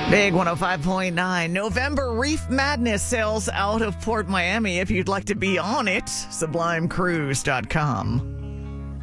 Big 105.9. November Reef Madness sails out of Port Miami. If you'd like to be on it, sublimecruise.com.